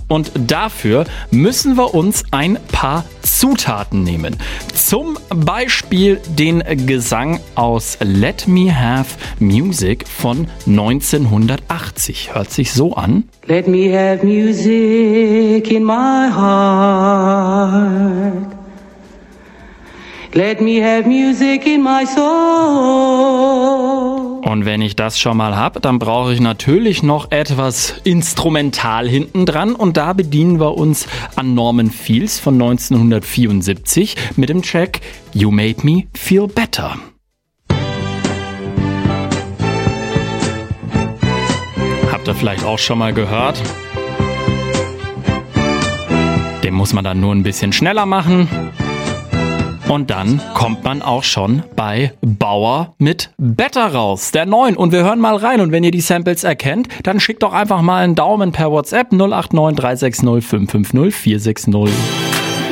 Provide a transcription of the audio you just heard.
und dafür müssen wir uns ein paar Zutaten nehmen. Zum Beispiel den Gesang aus Let Me Have Music von 1980. Hört sich so an. Let me have music in my heart. Let me have music in my soul. Und wenn ich das schon mal habe, dann brauche ich natürlich noch etwas instrumental hinten dran. Und da bedienen wir uns an Norman Fields von 1974 mit dem Track You Made Me Feel Better. Habt ihr vielleicht auch schon mal gehört? Den muss man dann nur ein bisschen schneller machen. Und dann kommt man auch schon bei Bauer mit Better raus, der 9. Und wir hören mal rein. Und wenn ihr die Samples erkennt, dann schickt doch einfach mal einen Daumen per WhatsApp 089 360 550 460.